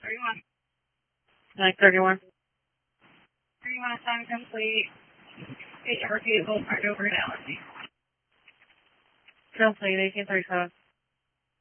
31. 931. 31 assignment complete. State repeatable, part over to Allergy. Complete, 1837.